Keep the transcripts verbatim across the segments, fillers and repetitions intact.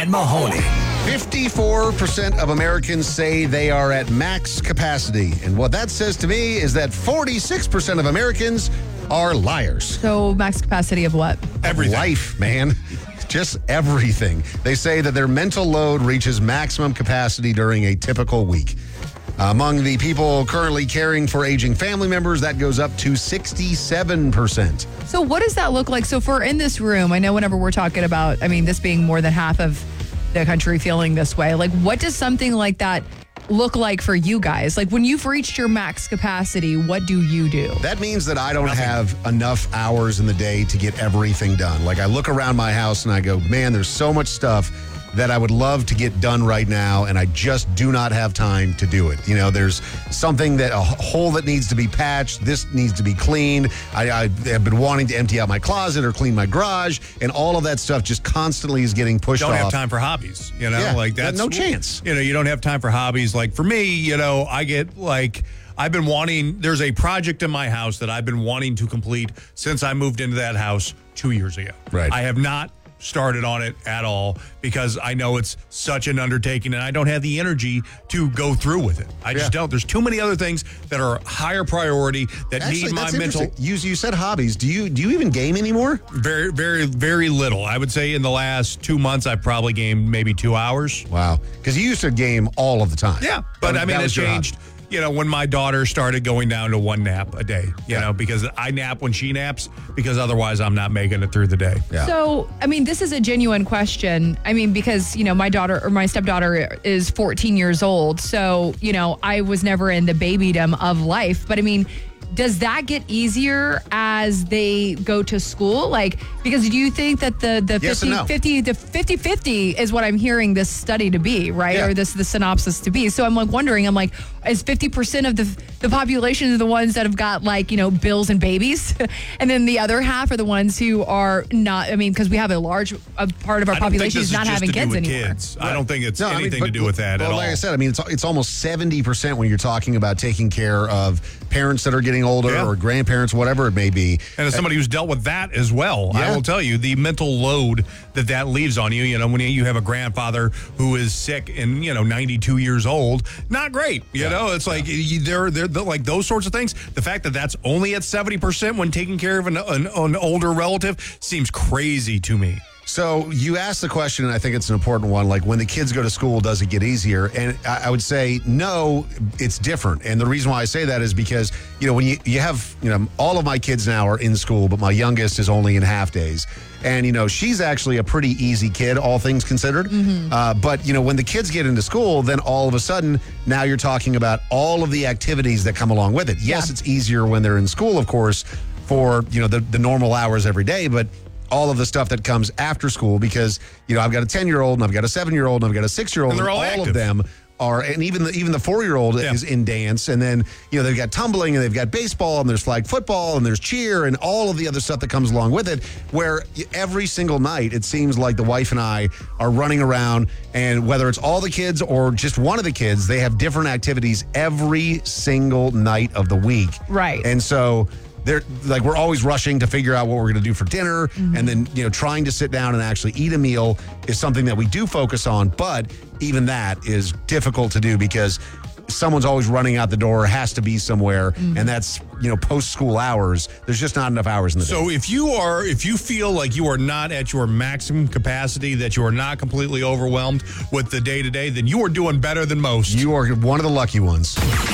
and Mahoney. fifty-four percent of Americans say they are at max capacity. And what that says to me is that forty-six percent of Americans are liars. So max capacity of what? Everything. Life, man. Just everything. They say that their mental load reaches maximum capacity during a typical week. Uh, among the people currently caring for aging family members, that goes up to sixty-seven percent. So what does that look like? So if we're in this room, I know whenever we're talking about, I mean, this being more than half of the country feeling this way, like what does something like that look like for you guys? Like when you've reached your max capacity, what do you do? That means that I don't have enough hours in the day to get everything done. Like I look around my house and I go, man, there's so much stuff that I would love to get done right now, and I just do not have time to do it. You know, there's something that, a hole that needs to be patched, this needs to be cleaned. I, I have been wanting to empty out my closet or clean my garage, and all of that stuff just constantly is getting pushed off. Don't have time for hobbies, you know? Yeah, like that's no chance. You know, you don't have time for hobbies. Like for me, you know, I get like, I've been wanting, there's a project in my house that I've been wanting to complete since I moved into that house two years ago. Right. I have not started on it at all because I know it's such an undertaking and I don't have the energy to go through with it. I just Yeah. don't. There's too many other things that are higher priority that Actually, need my that's mental. interesting. You, you said hobbies. Do you do you even game anymore? Very, very, very little. I would say in the last two months, I've probably gamed maybe two hours. Wow. Because you used to game all of the time. Yeah, but That- I mean, that it was your changed. hobby. You know, when my daughter started going down to one nap a day, you Yeah. know, because I nap when she naps, because otherwise I'm not making it through the day. Yeah. So, I mean, this is a genuine question. I mean, because, you know, my daughter or my stepdaughter is fourteen years old. So, you know, I was never in the babydom of life. But I mean, does that get easier as they go to school? Like, because do you think that the, the Yes and no. fifty, the fifty-fifty is what I'm hearing this study to be, right? Yeah. Or this the synopsis to be. So I'm like wondering, I'm like, is fifty percent of the the population are the ones that have got like, you know, bills and babies? And then the other half are the ones who are not, I mean, because we have a large a part of our I don't think population this is not just having to do kids with anymore. kids. I don't think it's No, I mean, anything but- to do with that well, at like all. I said, I mean, it's it's almost seventy percent when you're talking about taking care of parents that are getting older Yeah. or grandparents, whatever it may be. And as somebody who's dealt with that as well, I Yeah. will tell you the mental load that that leaves on you. You know, when you have a grandfather who is sick and, you know, ninety-two years old, not great. You Yeah. know, it's like you, they're, they're, they're like those sorts of things. The fact that that's only at seventy percent when taking care of an, an, an older relative seems crazy to me. So you asked the question, and I think it's an important one, like when the kids go to school, does it get easier? And I, I would say, no, it's different. And the reason why I say that is because, you know, when you, you have, you know, all of my kids now are in school, but my youngest is only in half days. And, you know, she's actually a pretty easy kid, all things considered. Uh, but, you know, when the kids get into school, then all of a sudden, now you're talking about all of the activities that come along with it. Yes, Yeah. it's easier when they're in school, of course, for, you know, the, the normal hours every day, but all of the stuff that comes after school because, you know, I've got a ten-year-old and I've got a seven-year-old and I've got a six-year-old. And they're all of active. them are, and even the, even the four-year-old Yeah. is in dance. And then, you know, they've got tumbling and they've got baseball and there's flag football and there's cheer and all of the other stuff that comes along with it, where every single night it seems like the wife and I are running around, and whether it's all the kids or just one of the kids, they have different activities every single night of the week. Right. And so they're like, we're always rushing to figure out what we're going to do for dinner. Mm-hmm. And then, you know, trying to sit down and actually eat a meal is something that we do focus on. But even that is difficult to do because someone's always running out the door, has to be somewhere. Mm-hmm. And that's, you know, post school hours. There's just not enough hours in the day. So if you are, if you feel like you are not at your maximum capacity, that you are not completely overwhelmed with the day to day, then you are doing better than most. You are one of the lucky ones.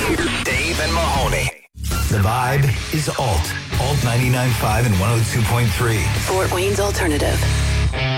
Dave and Mahoney. The vibe is Alt. Alt ninety-nine point five and one oh two point three. Fort Wayne's Alternative.